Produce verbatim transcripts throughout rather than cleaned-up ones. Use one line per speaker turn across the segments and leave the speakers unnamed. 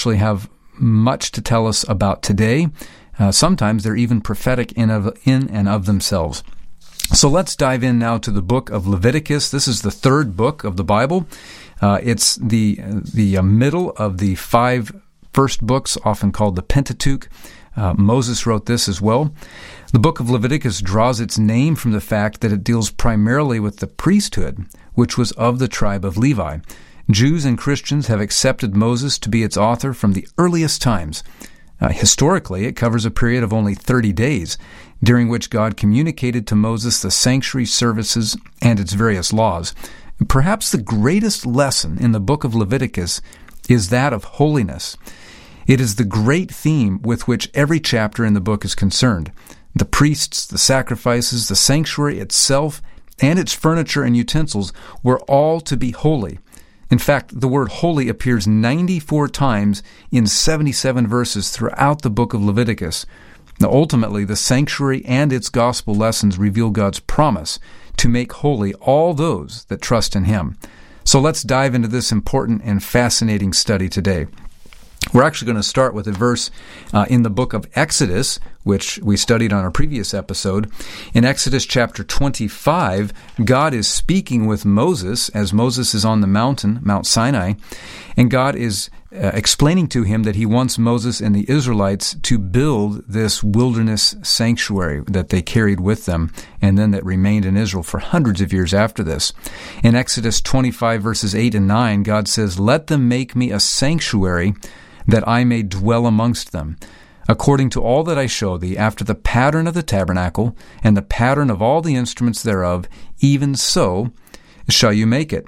actually have much to tell us about today. Uh, sometimes they're even prophetic in, of, in and of themselves. So let's dive in now to the book of Leviticus. This is the third book of the Bible. Uh, it's the the uh, middle of the five first books, often called the Pentateuch. Uh, Moses wrote this as well. The book of Leviticus draws its name from the fact that it deals primarily with the priesthood, which was of the tribe of Levi. Jews and Christians have accepted Moses to be its author from the earliest times. Uh, historically, it covers a period of only thirty days, during which God communicated to Moses the sanctuary services and its various laws. Perhaps the greatest lesson in the book of Leviticus is that of holiness. It is the great theme with which every chapter in the book is concerned. The priests, the sacrifices, the sanctuary itself, and its furniture and utensils were all to be holy. In fact, the word holy appears ninety-four times in seventy-seven verses throughout the book of Leviticus. Now, ultimately, the sanctuary and its gospel lessons reveal God's promise to make holy all those that trust in Him. So let's dive into this important and fascinating study today. We're actually going to start with a verse uh, in the book of Exodus, which we studied on our previous episode. In Exodus chapter twenty-five, God is speaking with Moses as Moses is on the mountain, Mount Sinai, and God is uh, explaining to him that He wants Moses and the Israelites to build this wilderness sanctuary that they carried with them and then that remained in Israel for hundreds of years after this. In Exodus twenty-five, verses eight and nine, God says, "Let them make me a sanctuary that I may dwell amongst them, according to all that I show thee, after the pattern of the tabernacle, and the pattern of all the instruments thereof, even so shall you make it."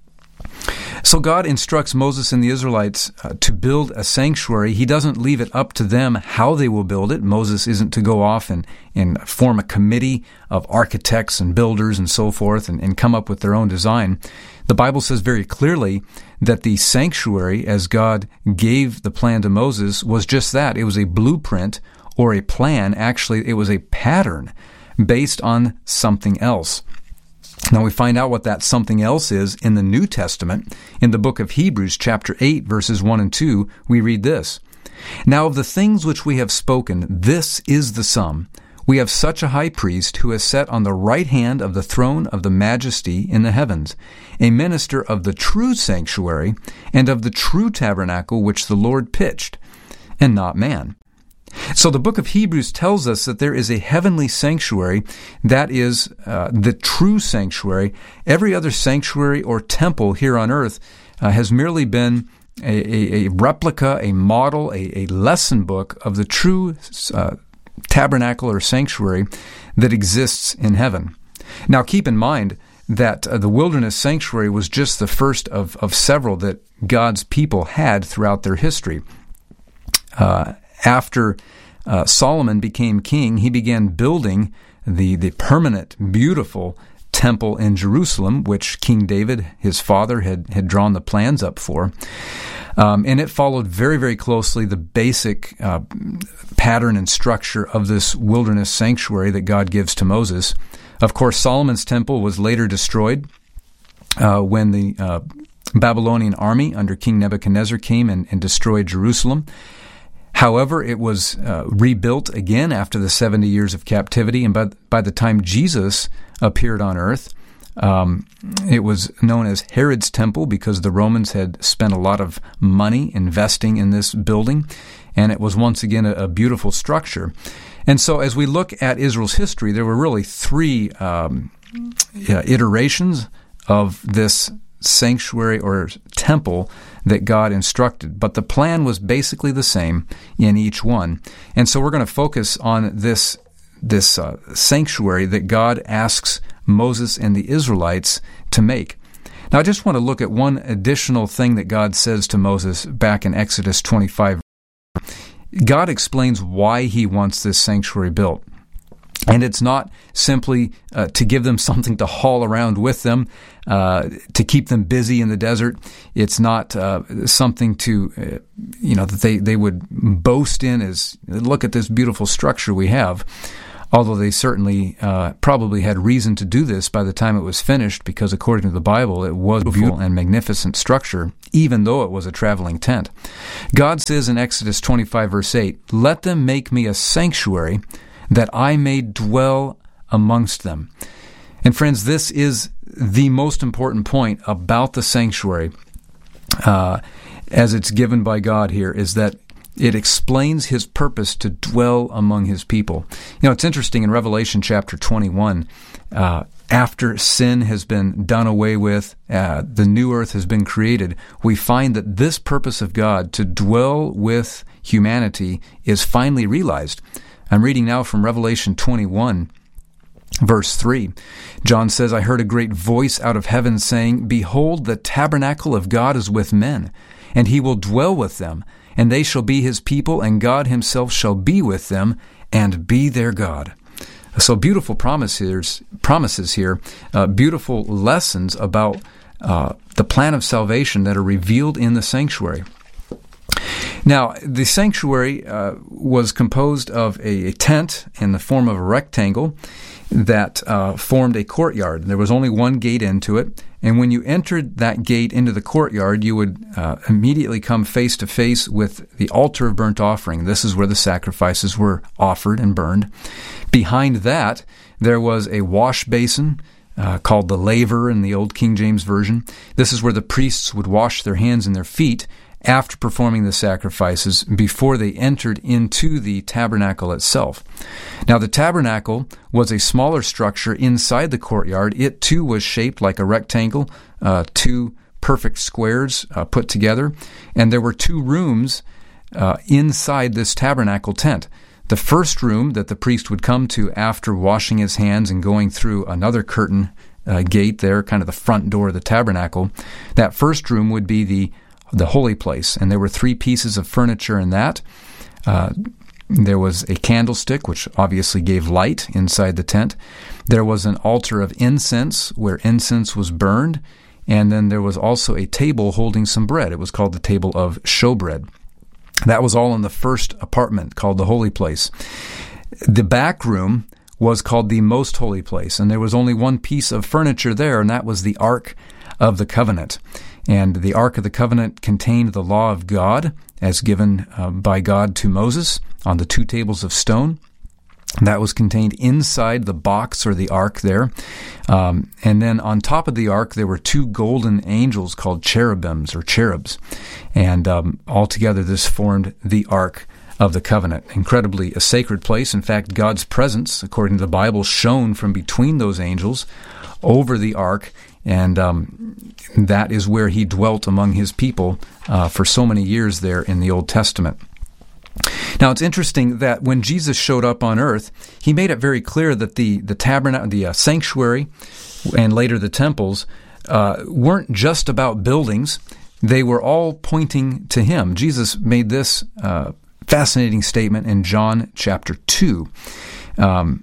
So God instructs Moses and the Israelites uh, to build a sanctuary. He doesn't leave it up to them how they will build it. Moses isn't to go off and, and form a committee of architects and builders and so forth and, and come up with their own design. The Bible says very clearly that the sanctuary, as God gave the plan to Moses, was just that. It was a blueprint or a plan. Actually, it was a pattern based on something else. Now we find out what that something else is in the New Testament. In the book of Hebrews, chapter eight, verses one and two, we read this. "Now of the things which we have spoken, this is the sum. We have such a high priest who has sat on the right hand of the throne of the majesty in the heavens, a minister of the true sanctuary and of the true tabernacle which the Lord pitched, and not man." So the book of Hebrews tells us that there is a heavenly sanctuary that is uh, the true sanctuary. Every other sanctuary or temple here on earth uh, has merely been a, a, a replica, a model, a, a lesson book of the true uh, tabernacle or sanctuary that exists in heaven. Now keep in mind that uh, the wilderness sanctuary was just the first of, of several that God's people had throughout their history. Uh, after uh, Solomon became king, he began building the, the permanent, beautiful temple in Jerusalem, which King David, his father, had, had drawn the plans up for. Um, and it followed very, very closely the basic uh, pattern and structure of this wilderness sanctuary that God gives to Moses. Of course, Solomon's temple was later destroyed uh, when the uh, Babylonian army under King Nebuchadnezzar came and, and destroyed Jerusalem. However, it was uh, rebuilt again after the seventy years of captivity, and by, by the time Jesus appeared on earth, Um, it was known as Herod's Temple because the Romans had spent a lot of money investing in this building, and it was once again a, a beautiful structure. And so as we look at Israel's history, there were really three um, yeah, iterations of this sanctuary or temple that God instructed, but the plan was basically the same in each one. And so we're going to focus on this this uh, sanctuary that God asks Moses and the Israelites to make. Now, I just want to look at one additional thing that God says to Moses back in Exodus twenty-five. God explains why He wants this sanctuary built. And it's not simply uh, to give them something to haul around with them, uh, to keep them busy in the desert. It's not uh, something to, uh, you know, that they, they would boast in as, look at this beautiful structure we have. although they certainly uh, probably had reason to do this by the time it was finished, because according to the Bible, it was a beautiful and magnificent structure, even though it was a traveling tent. God says in Exodus twenty-five, verse eight, "Let them make me a sanctuary, that I may dwell amongst them." And friends, this is the most important point about the sanctuary, uh, as it's given by God here, is that it explains His purpose to dwell among His people. You know, it's interesting in Revelation chapter twenty-one, uh, after sin has been done away with, uh, the new earth has been created, we find that this purpose of God to dwell with humanity is finally realized. I'm reading now from Revelation twenty-one, verse three. John says, "I heard a great voice out of heaven saying, 'Behold, the tabernacle of God is with men, and He will dwell with them. And they shall be His people, and God Himself shall be with them, and be their God.'" So beautiful promises, promises here, uh, beautiful lessons about uh, the plan of salvation that are revealed in the sanctuary. Now, the sanctuary uh, was composed of a, a tent in the form of a rectangle that uh, formed a courtyard. There was only one gate into it, and when you entered that gate into the courtyard, you would uh, immediately come face to face with the altar of burnt offering. This is where the sacrifices were offered and burned. Behind that, there was a wash basin uh, called the laver in the Old King James Version. This is where the priests would wash their hands and their feet after performing the sacrifices before they entered into the tabernacle itself. Now, the tabernacle was a smaller structure inside the courtyard. It too was shaped like a rectangle, uh, two perfect squares uh, put together, and there were two rooms uh, inside this tabernacle tent. The first room that the priest would come to after washing his hands and going through another curtain uh, gate there, kind of the front door of the tabernacle, that first room would be the the holy place, and there were three pieces of furniture in that. Uh, there was a candlestick, which obviously gave light inside the tent. There was an altar of incense where incense was burned, and then there was also a table holding some bread. It was called the table of showbread. That was all in the first apartment called the holy place. The back room was called the most holy place, and there was only one piece of furniture there, and that was the Ark of the Covenant. And the Ark of the Covenant contained the law of God as given uh, by God to Moses on the two tables of stone. That was contained inside the box or the ark there. Um, and then on top of the ark, there were two golden angels called cherubims or cherubs. And um, altogether, this formed the Ark of the Covenant. Incredibly a sacred place. In fact, God's presence, according to the Bible, shone from between those angels over the ark. And um, that is where He dwelt among His people uh, for so many years there in the Old Testament. Now, it's interesting that when Jesus showed up on earth, He made it very clear that the the tabernacle, the uh, sanctuary, and later the temples uh, weren't just about buildings. They were all pointing to Him. Jesus made this uh, fascinating statement in John chapter two. Um,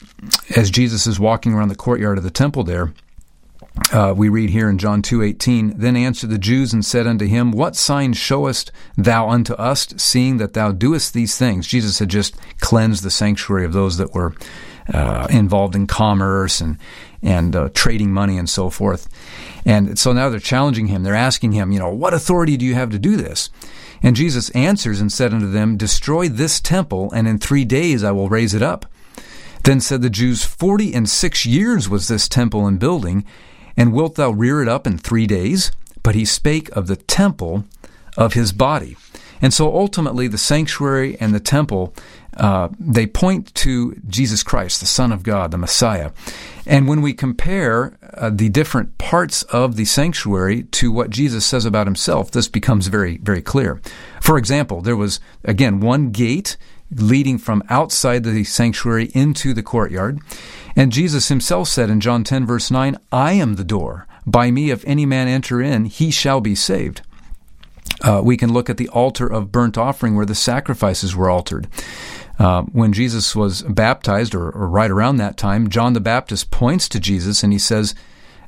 as Jesus is walking around the courtyard of the temple there, Uh, we read here in John two eighteen, "Then answered the Jews and said unto Him, What sign showest thou unto us, seeing that thou doest these things?" Jesus had just cleansed the sanctuary of those that were uh, involved in commerce and and uh, trading money and so forth. And so now they're challenging Him. They're asking Him, you know, "What authority do you have to do this?" And Jesus answers and said unto them, "Destroy this temple, and in three days I will raise it up." Then said the Jews, Forty and six years was this temple in building, and wilt thou rear it up in three days? But He spake of the temple of His body. And so ultimately the sanctuary and the temple, uh, they point to Jesus Christ, the Son of God, the Messiah. And when we compare uh, the different parts of the sanctuary to what Jesus says about Himself, this becomes very, very clear. For example, there was, again, one gate leading from outside the sanctuary into the courtyard. And Jesus Himself said in John ten, verse nine, "I am the door. By me, if any man enter in, he shall be saved." Uh, we can look at the altar of burnt offering where the sacrifices were altered. Uh, when Jesus was baptized, or, or right around that time, John the Baptist points to Jesus and he says,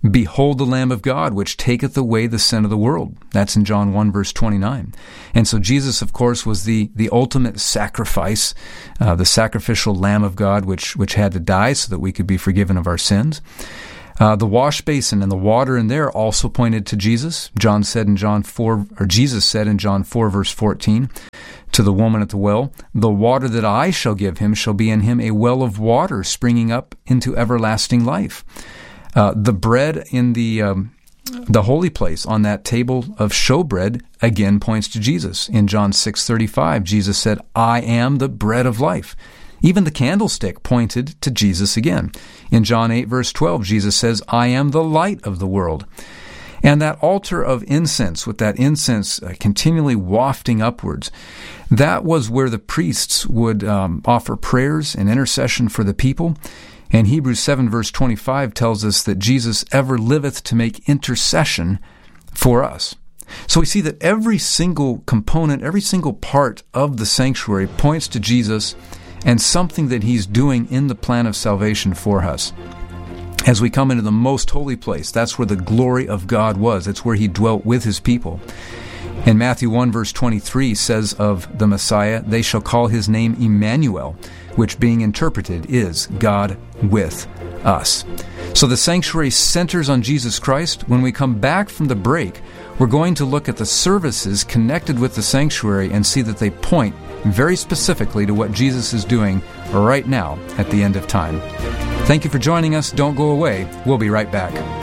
Behold the Lamb of God, which taketh away the sin of the world. That's in John one, verse twenty-nine. And so Jesus, of course, was the, the ultimate sacrifice, uh, the sacrificial Lamb of God, which, which had to die so that we could be forgiven of our sins. Uh, the wash basin and the water in there also pointed to Jesus. John said in John four, or Jesus said in John four, verse fourteen, to the woman at the well, the water that I shall give him shall be in him a well of water springing up into everlasting life. Uh, the bread in the um, the holy place on that table of showbread again points to Jesus. In John six thirty-five, Jesus said, I am the bread of life. Even the candlestick pointed to Jesus again. In John eight, verse twelve, Jesus says, I am the light of the world. And that altar of incense, with that incense uh, continually wafting upwards, that was where the priests would um, offer prayers and intercession for the people. And Hebrews seven, verse twenty-five tells us that Jesus ever liveth to make intercession for us. So we see that every single component, every single part of the sanctuary points to Jesus and something that he's doing in the plan of salvation for us. As we come into the most holy place, that's where the glory of God was. That's where he dwelt with his people. And Matthew one, verse twenty-three says of the Messiah, they shall call his name Emmanuel, which being interpreted is God with us. So the sanctuary centers on Jesus Christ. When we come back from the break, we're going to look at the services connected with the sanctuary and see that they point very specifically to what Jesus is doing right now at the end of time. Thank you for joining us. Don't go away. We'll be right back.